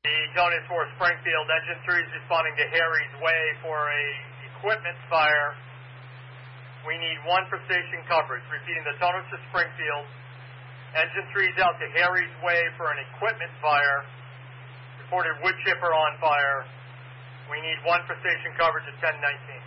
Tony for Springfield. Engine 3 is responding to Harry's Way for a equipment fire. We need 1 for station coverage. Repeating, the Tony to Springfield. Engine 3 is out to Harry's Way for an equipment fire. Reported wood chipper on fire. We need 1 for station coverage at 10:19.